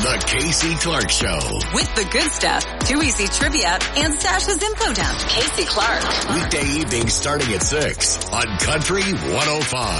The Casey Clark Show. With the good stuff, Too Easy Trivia, and Sasha's Info Dump. Casey Clark. Weekday evenings starting at 6 on Country 105.